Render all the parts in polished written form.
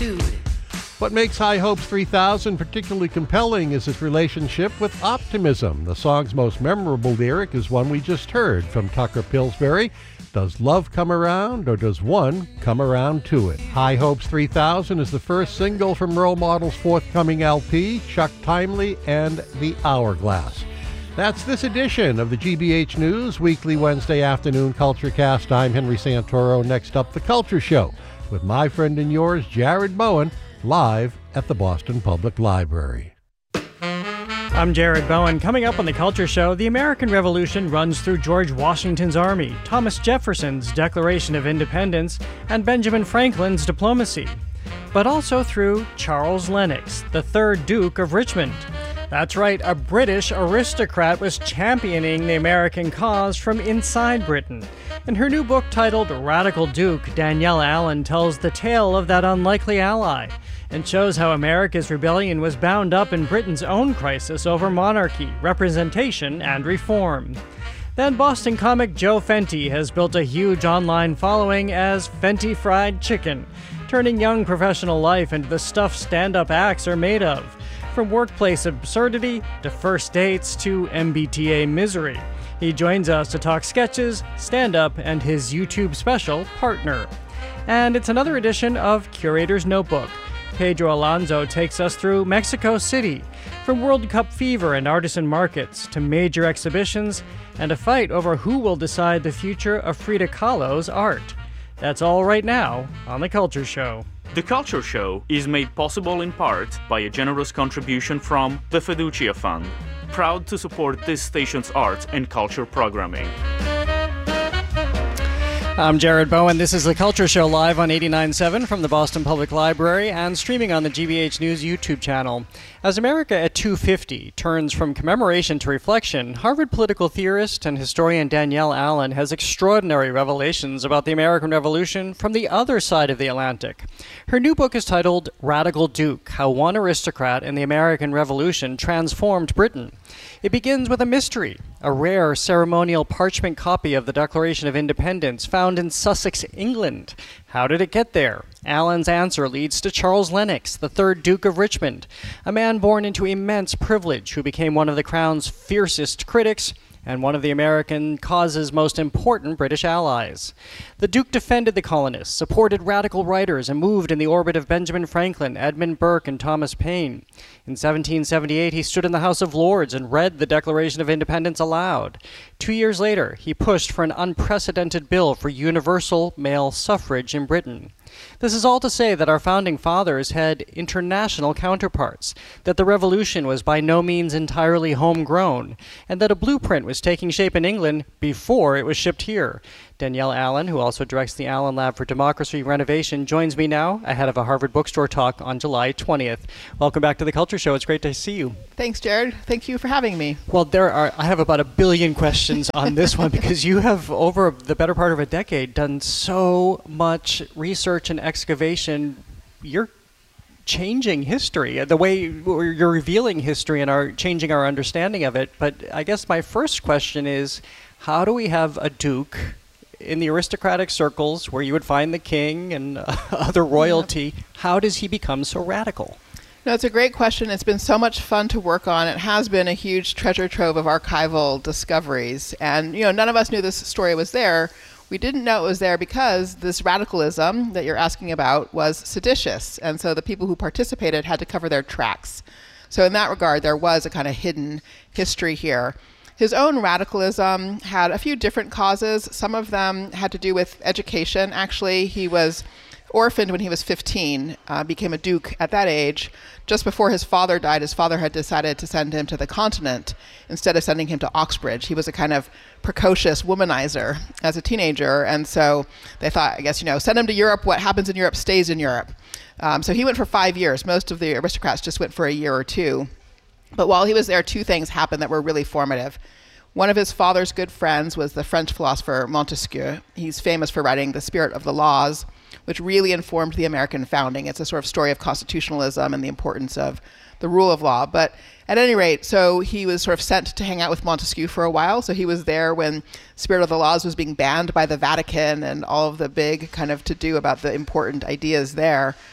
attitude. What makes High Hopes 3000 particularly compelling is its relationship with optimism. The song's most memorable lyric is one we just heard from Tucker Pillsbury. Does love come around, or does one come around to it? High Hopes 3000 is the first single from Role Model's forthcoming LP, Chuck Timely and The Hourglass. That's this edition of the GBH News Weekly Wednesday Afternoon Culture Cast. I'm Henry Santoro. Next up, The Culture Show with my friend and yours, Jared Bowen, live at the Boston Public Library. I'm Jared Bowen. Coming up on The Culture Show, the American Revolution runs through George Washington's army, Thomas Jefferson's Declaration of Independence, and Benjamin Franklin's diplomacy, but also through Charles Lennox, the third Duke of Richmond. That's right, a British aristocrat was championing the American cause from inside Britain. In her new book titled Radical Duke, Danielle Allen tells the tale of that unlikely ally and shows how America's rebellion was bound up in Britain's own crisis over monarchy, representation, and reform. Then Boston comic Joe Fenty has built a huge online following as Fenty Fried Chicken, turning young professional life into the stuff stand-up acts are made of, from workplace absurdity to first dates to MBTA misery. He joins us to talk sketches, stand-up, and his YouTube special, Partner. And it's another edition of Curator's Notebook. Pedro Alonso takes us through Mexico City, from World Cup fever and artisan markets to major exhibitions and a fight over who will decide the future of Frida Kahlo's art. That's all right now on The Culture Show. The Culture Show is made possible in part by a generous contribution from the Fiducia Fund, proud to support this station's arts and culture programming. I'm Jared Bowen. This is The Culture Show live on 89.7 from the Boston Public Library and streaming on the GBH News YouTube channel. As America at 250 turns from commemoration to reflection, Harvard political theorist and historian Danielle Allen has extraordinary revelations about the American Revolution from the other side of the Atlantic. Her new book is titled Radical Duke: How One Aristocrat in the American Revolution Transformed Britain. It begins with a mystery, a rare ceremonial parchment copy of the Declaration of Independence found in Sussex, England. How did it get there? Allen's answer leads to Charles Lennox, the third Duke of Richmond, a man born into immense privilege who became one of the Crown's fiercest critics and one of the American cause's most important British allies. The Duke defended the colonists, supported radical writers, and moved in the orbit of Benjamin Franklin, Edmund Burke, and Thomas Paine. In 1778, he stood in the House of Lords and read the Declaration of Independence aloud. 2 years later, he pushed for an unprecedented bill for universal male suffrage in Britain. This is all to say that our founding fathers had international counterparts, that the revolution was by no means entirely homegrown, and that a blueprint was taking shape in England before it was shipped here. Danielle Allen, who also directs the Allen Lab for Democracy Renovation, joins me now ahead of a Harvard Bookstore talk on July 20th. Welcome back to The Culture Show. It's great to see you. Thanks, Jared. Thank you for having me. Well, I have about 1 billion questions on this one because you have, over the better part of a decade, done so much research and excavation. You're changing history, the way you're revealing history and are changing our understanding of it. But I guess my first question is, how do we have a duke in the aristocratic circles where you would find the king and other royalty? How does he become so radical? No, it's a great question. It's been so much fun to work on. It has been a huge treasure trove of archival discoveries. And, none of us knew this story was there. We didn't know it was there because this radicalism that you're asking about was seditious. And so the people who participated had to cover their tracks. So in that regard, there was a kind of hidden history here. His own radicalism had a few different causes. Some of them had to do with education. Actually, he was orphaned when he was 15, became a duke at that age. Just before his father died, his father had decided to send him to the continent instead of sending him to Oxbridge. He was a kind of precocious womanizer as a teenager, and so they thought, send him to Europe. What happens in Europe stays in Europe. So he went for 5 years. Most of the aristocrats just went for a year or two. But while he was there, two things happened that were really formative. One of his father's good friends was the French philosopher Montesquieu. He's famous for writing The Spirit of the Laws, which really informed the American founding. It's a sort of story of constitutionalism and the importance of the rule of law. But at any rate, so he was sort of sent to hang out with Montesquieu for a while. So he was there when Spirit of the Laws was being banned by the Vatican and all of the big kind of to-do about the important ideas there.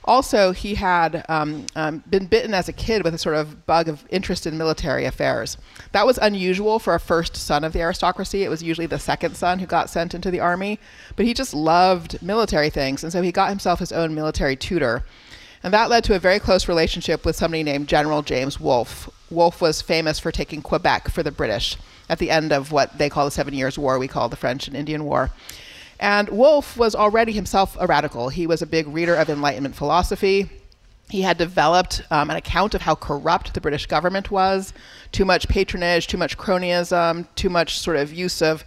Also, he had been bitten as a kid with a sort of bug of interest in military affairs. That was unusual for a first son of the aristocracy. It was usually the second son who got sent into the army. But he just loved military things, and so he got himself his own military tutor. And that led to a very close relationship with somebody named General James Wolfe. Wolfe was famous for taking Quebec for the British at the end of what they call the 7 Years' War, we call the French and Indian War. And Wolfe was already himself a radical. He was a big reader of Enlightenment philosophy. He had developed an account of how corrupt the British government was, too much patronage, too much cronyism, too much sort of use of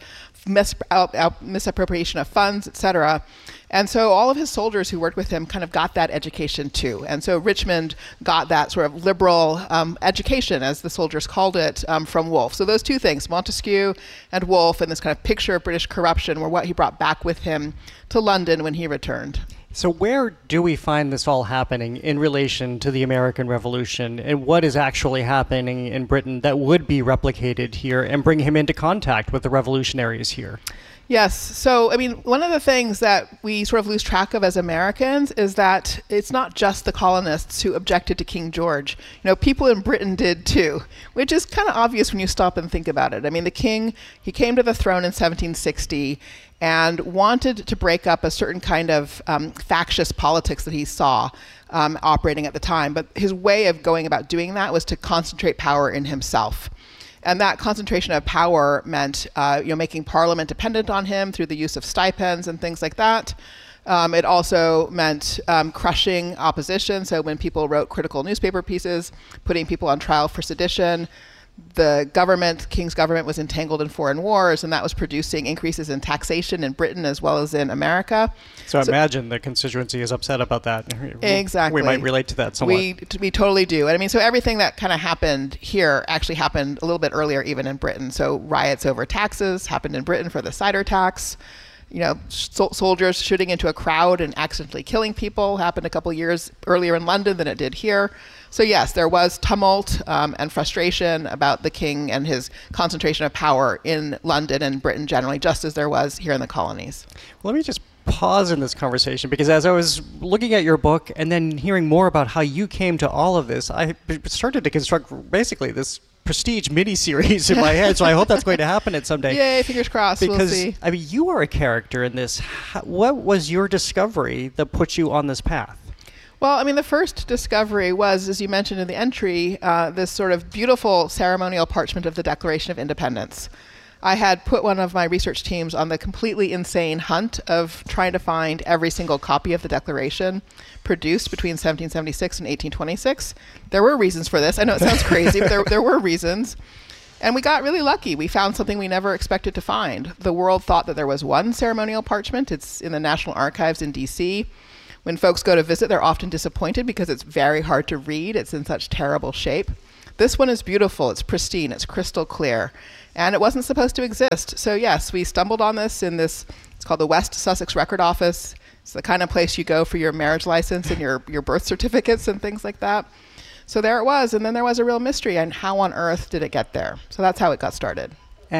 misappropriation of funds, etc. And so all of his soldiers who worked with him kind of got that education too. And so Richmond got that sort of liberal education, as the soldiers called it, from Wolfe. So those two things, Montesquieu and Wolfe, and this kind of picture of British corruption, were what he brought back with him to London when he returned. So where do we find this all happening in relation to the American Revolution, and what is actually happening in Britain that would be replicated here and bring him into contact with the revolutionaries here? Yes. So, I mean, one of the things that we sort of lose track of as Americans is that it's not just the colonists who objected to King George. You know, people in Britain did too, which is kind of obvious when you stop and think about it. I mean, the king, he came to the throne in 1760 and wanted to break up a certain kind of factious politics that he saw operating at the time. But his way of going about doing that was to concentrate power in himself. And that concentration of power meant making Parliament dependent on him through the use of stipends and things like that. It also meant crushing opposition. So when people wrote critical newspaper pieces, putting people on trial for sedition. The government, King's government, was entangled in foreign wars, and that was producing increases in taxation in Britain as well as in America. So imagine the constituency is upset about that. Exactly. We might relate to that somewhat. We totally do. And I mean, so everything that kind of happened here actually happened a little bit earlier, even in Britain. So riots over taxes happened in Britain for the cider tax. You know, soldiers shooting into a crowd and accidentally killing people happened a couple years earlier in London than it did here. So yes, there was tumult and frustration about the king and his concentration of power in London and Britain generally, just as there was here in the colonies. Let me just pause in this conversation, because as I was looking at your book and then hearing more about how you came to all of this, I started to construct basically this prestige mini-series in my head, so I hope that's going to happen at some day. Yay, fingers crossed, because, we'll see. I mean, you are a character in this. What was your discovery that put you on this path? Well, I mean, the first discovery was, as you mentioned in the entry, this sort of beautiful ceremonial parchment of the Declaration of Independence. I had put one of my research teams on the completely insane hunt of trying to find every single copy of the Declaration produced between 1776 and 1826. There were reasons for this. I know it sounds crazy, but there were reasons. And we got really lucky. We found something we never expected to find. The world thought that there was one ceremonial parchment. It's in the National Archives in D.C. When folks go to visit, they're often disappointed because it's very hard to read. It's in such terrible shape. This one is beautiful. It's pristine. It's crystal clear. And it wasn't supposed to exist. So yes, we stumbled on this in this, it's called the West Sussex Record Office. It's the kind of place you go for your marriage license and your birth certificates and things like that. So there it was. And then there was a real mystery. And how on earth did it get there? So that's how it got started.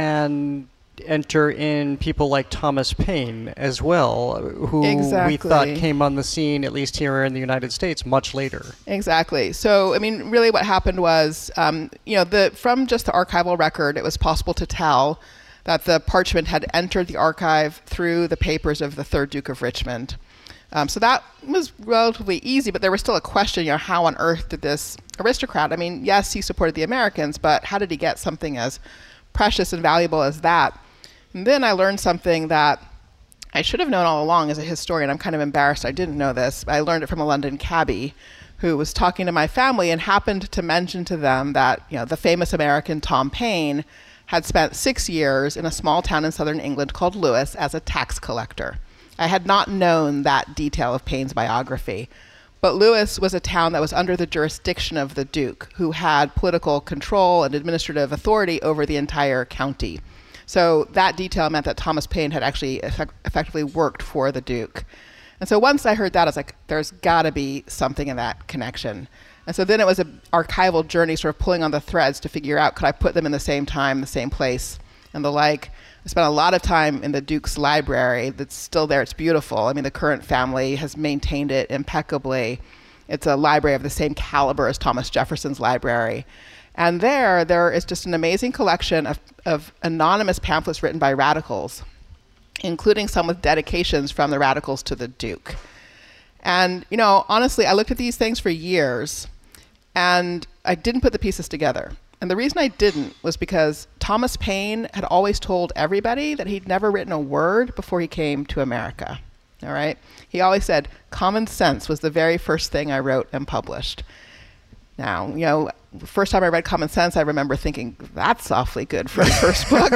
And enter in people like Thomas Paine as well, who Exactly. we thought came on the scene, at least here in the United States, much later. Exactly. So, I mean, really what happened was, from just the archival record, it was possible to tell that the parchment had entered the archive through the papers of the 3rd Duke of Richmond. So that was relatively easy, but there was still a question, how on earth did this aristocrat, I mean, yes, he supported the Americans, but how did he get something as precious and valuable as that? And then I learned something that I should have known all along as a historian. I'm kind of embarrassed I didn't know this. I learned it from a London cabbie who was talking to my family and happened to mention to them that, the famous American Tom Paine had spent 6 years in a small town in southern England called Lewes as a tax collector. I had not known that detail of Paine's biography. But Lewes was a town that was under the jurisdiction of the Duke, who had political control and administrative authority over the entire county. So that detail meant that Thomas Paine had actually effectively worked for the Duke. And so once I heard that, I was like, there's got to be something in that connection. And so then it was an archival journey, sort of pulling on the threads to figure out, could I put them in the same time, the same place, and the like. I spent a lot of time in the Duke's library that's still there. It's beautiful. I mean, the current family has maintained it impeccably. It's a library of the same caliber as Thomas Jefferson's library. And there is just an amazing collection of anonymous pamphlets written by radicals, including some with dedications from the radicals to the Duke. And, honestly, I looked at these things for years, and I didn't put the pieces together. And the reason I didn't was because Thomas Paine had always told everybody that he'd never written a word before he came to America. All right? He always said, common sense was the very first thing I wrote and published. Now, the first time I read Common Sense, I remember thinking, that's awfully good for a first book.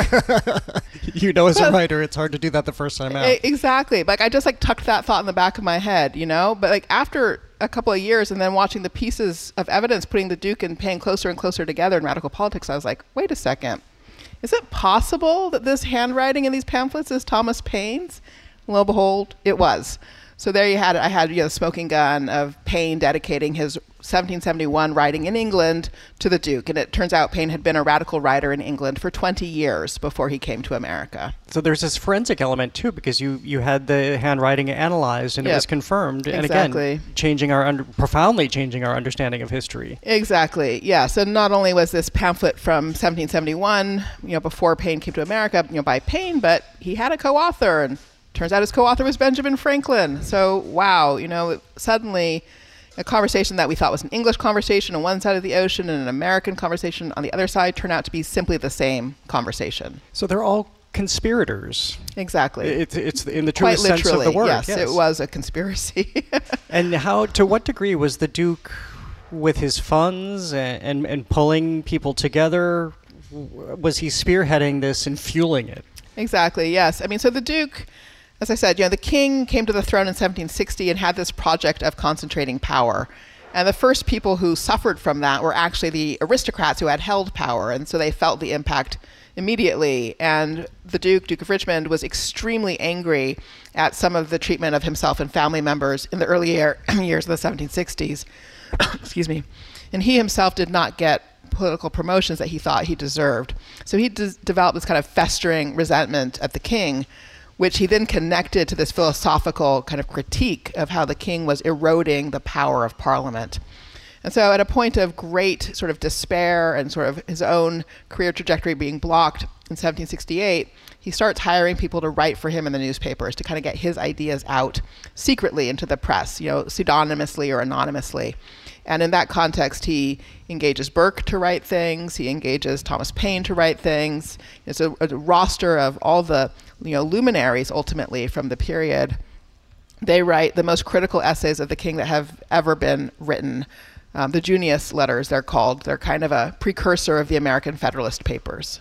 As a writer, it's hard to do that the first time out. Exactly. I just tucked that thought in the back of my head, But after a couple of years and then watching the pieces of evidence putting the Duke and Paine closer and closer together in radical politics, I was like, wait a second. Is it possible that this handwriting in these pamphlets is Thomas Paine's? Lo and behold, it was. So there you had it. I had the smoking gun of Paine dedicating his 1771 writing in England to the Duke. And it turns out Paine had been a radical writer in England for 20 years before he came to America. So there's this forensic element, too, because you had the handwriting analyzed and it was confirmed. And exactly. Again, profoundly changing our understanding of history. Exactly, yes. And not only was this pamphlet from 1771, before Paine came to America, by Paine, but he had a co-author, and turns out his co-author was Benjamin Franklin. So, wow, suddenly a conversation that we thought was an English conversation on one side of the ocean and an American conversation on the other side turned out to be simply the same conversation. So they're all conspirators. Exactly. It's in the truest sense of the word. Yes, it was a conspiracy. And to what degree was the Duke, with his funds and pulling people together, was he spearheading this and fueling it? Exactly, yes. So the Duke, as I said, the king came to the throne in 1760 and had this project of concentrating power. And the first people who suffered from that were actually the aristocrats who had held power. And so they felt the impact immediately. And the Duke of Richmond, was extremely angry at some of the treatment of himself and family members in the early years of the 1760s. Excuse me. And he himself did not get political promotions that he thought he deserved. So he developed this kind of festering resentment at the king, which he then connected to this philosophical kind of critique of how the king was eroding the power of Parliament. And so at a point of great sort of despair and sort of his own career trajectory being blocked in 1768, he starts hiring people to write for him in the newspapers to kind of get his ideas out secretly into the press, pseudonymously or anonymously. And in that context, he engages Burke to write things. He engages Thomas Paine to write things. It's a roster of all the luminaries, ultimately, from the period. They write the most critical essays of the king that have ever been written. The Junius Letters, they're called. They're kind of a precursor of the American Federalist Papers.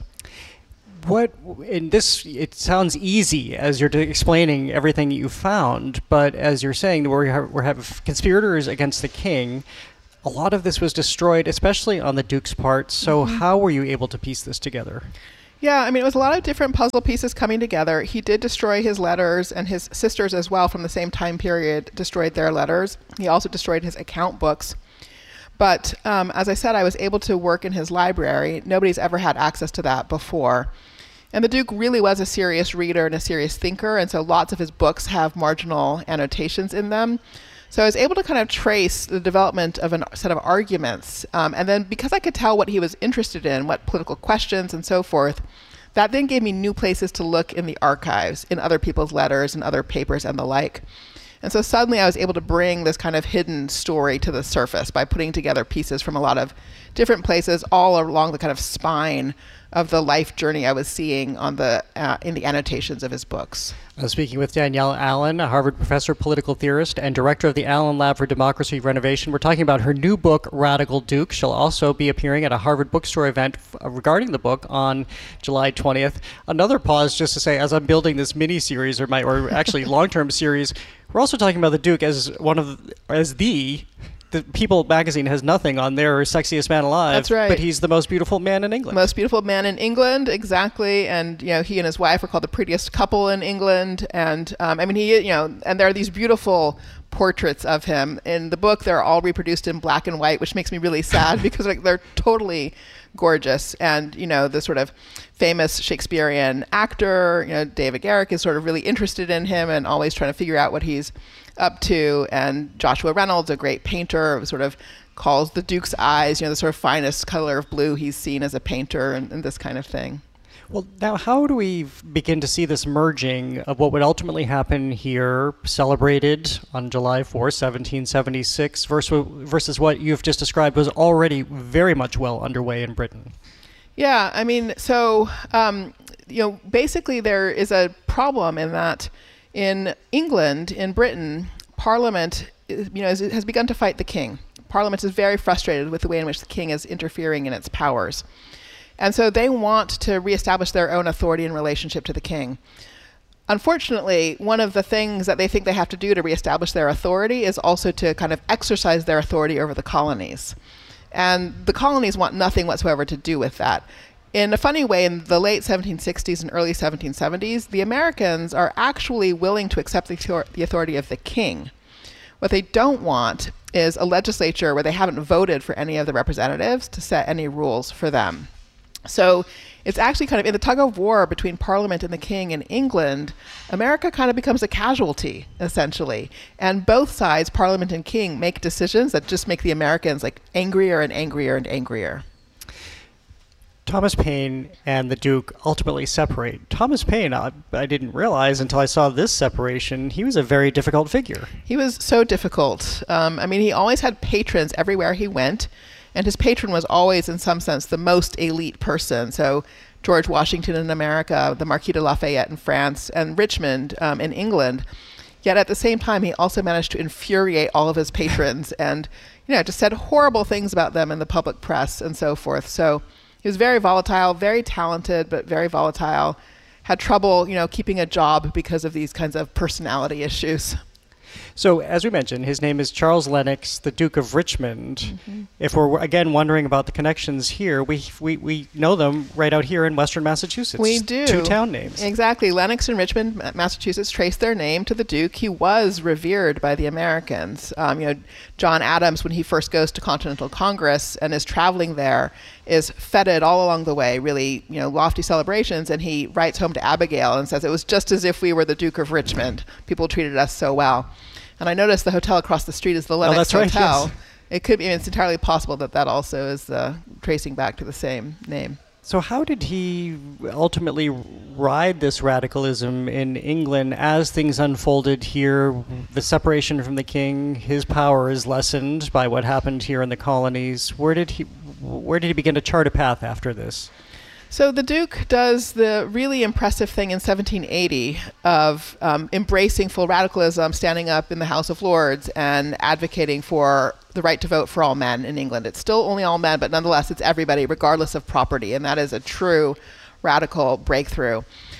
It sounds easy as you're explaining everything you found, but as you're saying, we have conspirators against the king. A lot of this was destroyed, especially on the Duke's part. So how were you able to piece this together? Yeah, it was a lot of different puzzle pieces coming together. He did destroy his letters, and his sisters as well from the same time period destroyed their letters. He also destroyed his account books. But as I said, I was able to work in his library. Nobody's ever had access to that before. And the Duke really was a serious reader and a serious thinker, and so lots of his books have marginal annotations in them. So I was able to kind of trace the development of a set of arguments. And then because I could tell what he was interested in, what political questions and so forth, that then gave me new places to look in the archives, in other people's letters and other papers and the like. And so suddenly I was able to bring this kind of hidden story to the surface by putting together pieces from a lot of different places all along the kind of spine of the life journey I was seeing on in the annotations of his books. I'm speaking with Danielle Allen, a Harvard professor, political theorist, and director of the Allen Lab for Democracy Renovation. We're talking about her new book, Radical Duke. She'll also be appearing at a Harvard bookstore event regarding the book on July 20th. Another pause just to say, as I'm building this mini-series, or actually long-term series, we're also talking about the Duke as the People magazine has nothing on their sexiest man alive. That's right. But he's the most beautiful man in England. Most beautiful man in England, exactly. And he and his wife are called the prettiest couple in England. And and there are these beautiful portraits of him. In the book, they're all reproduced in black and white, which makes me really sad because like they're totally gorgeous. And, the sort of famous Shakespearean actor, David Garrick, is sort of really interested in him and always trying to figure out what he's up to. And Joshua Reynolds, a great painter, sort of calls the Duke's eyes, the sort of finest color of blue he's seen as a painter and this kind of thing. Well, now how do we begin to see this merging of what would ultimately happen here, celebrated on July 4th, 1776, versus what you've just described was already very much well underway in Britain? Yeah, I mean, so, basically there is a problem in that in England, in Britain, Parliament, has begun to fight the king. Parliament is very frustrated with the way in which the king is interfering in its powers. And so they want to reestablish their own authority in relationship to the king. Unfortunately, one of the things that they think they have to do to reestablish their authority is also to kind of exercise their authority over the colonies. And the colonies want nothing whatsoever to do with that. In a funny way, in the late 1760s and early 1770s, the Americans are actually willing to accept the authority of the king. What they don't want is a legislature where they haven't voted for any of the representatives to set any rules for them. So it's actually kind of in the tug of war between Parliament and the king in England, America kind of becomes a casualty, essentially. And both sides, Parliament and king, make decisions that just make the Americans like angrier and angrier and angrier. Thomas Paine and the Duke ultimately separate. Thomas Paine, I didn't realize until I saw this separation, he was a very difficult figure. He was so difficult. He always had patrons everywhere he went. And his patron was always, in some sense, the most elite person. So George Washington in America, the Marquis de Lafayette in France, and Richmond in England. Yet at the same time, he also managed to infuriate all of his patrons and, just said horrible things about them in the public press and so forth. So he was very volatile, very talented, but very volatile. Had trouble, keeping a job because of these kinds of personality issues. So, as we mentioned, his name is Charles Lennox, the Duke of Richmond. Mm-hmm. If we're, again, wondering about the connections here, we know them right out here in western Massachusetts. We do. Two town names. Exactly. Lennox and Richmond, Massachusetts, trace their name to the Duke. He was revered by the Americans. John Adams, when he first goes to Continental Congress and is traveling there, is feted all along the way, really, lofty celebrations. And he writes home to Abigail and says, it was just as if we were the Duke of Richmond. People treated us so well. And I noticed the hotel across the street is the Lennox Hotel. Right, yes. It could be, it's entirely possible that also is tracing back to the same name. So how did he ultimately ride this radicalism in England as things unfolded here? The separation from the king, his power is lessened by what happened here in the colonies. Where did he begin to chart a path after this? So the Duke does the really impressive thing in 1780 of embracing full radicalism, standing up in the House of Lords and advocating for the right to vote for all men in England. It's still only all men, but nonetheless, it's everybody, regardless of property. And that is a true radical breakthrough.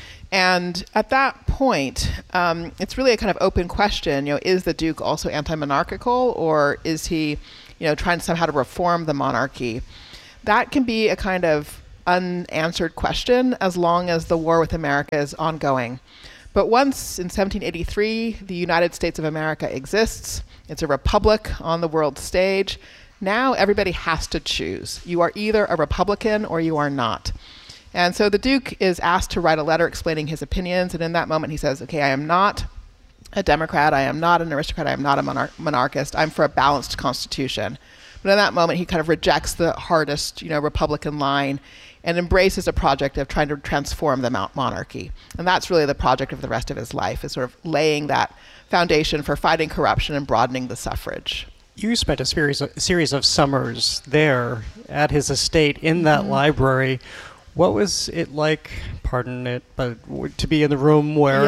And at that point, it's really a kind of open question. Is the Duke also anti-monarchical, or is he, trying somehow to reform the monarchy? That can be a kind of unanswered question as long as the war with America is ongoing. But once in 1783, the United States of America exists, it's a republic on the world stage. Now everybody has to choose. You are either a Republican or you are not. And so the Duke is asked to write a letter explaining his opinions. And in that moment he says, okay, I am not a Democrat. I am not an aristocrat. I am not a monarchist. I'm for a balanced constitution. But in that moment, he kind of rejects the hardest, Republican line and embraces a project of trying to transform the monarchy. And that's really the project of the rest of his life, is sort of laying that foundation for fighting corruption and broadening the suffrage. You spent a series of summers there at his estate in that library. What was it like, pardon it, but to be in the room where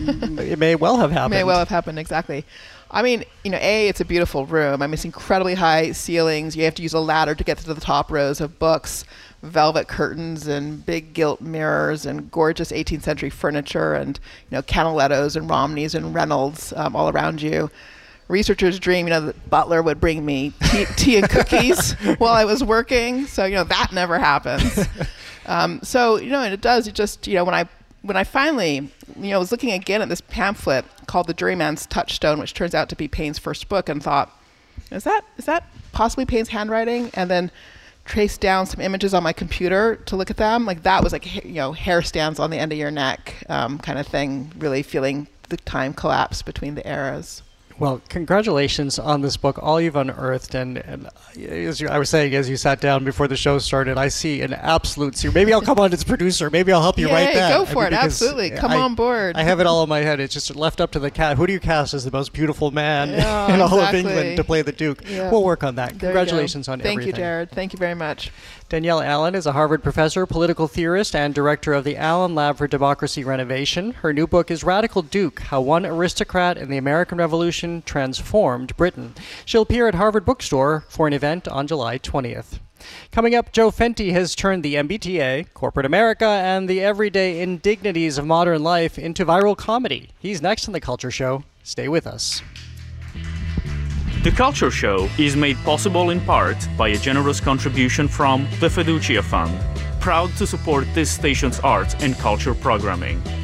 it may well have happened? May well have happened, exactly. I mean, it's a beautiful room. I mean, it's incredibly high ceilings. You have to use a ladder to get to the top rows of books, velvet curtains and big gilt mirrors and gorgeous 18th century furniture and, Canalettos and Romneys and Reynolds all around you. Researchers dream, the butler would bring me tea and cookies while I was working. So, that never happens. And it does. It just, when I when I finally, was looking again at this pamphlet called The Juryman's Touchstone, which turns out to be Paine's first book, and thought, is that possibly Paine's handwriting? And then traced down some images on my computer to look at them. Like that was like, hair stands on the end of your neck kind of thing, really feeling the time collapse between the eras. Well, congratulations on this book, all you've unearthed. And as I was saying, as you sat down before the show started, I see an absolute series. Maybe I'll come on as producer. Maybe I'll help you write that. Go for it. Absolutely. Come on board. I have it all in my head. It's just left up to the cat. Who do you cast as the most beautiful man in all of England to play the Duke? Yeah. We'll work on that. Congratulations on everything. Thank you, Jared. Thank you very much. Danielle Allen is a Harvard professor, political theorist, and director of the Allen Lab for Democracy Renovation. Her new book is Radical Duke, How One Aristocrat in the American Revolution Transformed Britain. She'll appear at Harvard Bookstore for an event on July 20th. Coming up, Joe Fenty has turned the MBTA, corporate America, and the everyday indignities of modern life into viral comedy. He's next on The Culture Show. Stay with us. The Culture Show is made possible in part by a generous contribution from the Fiducia Fund, proud to support this station's arts and culture programming.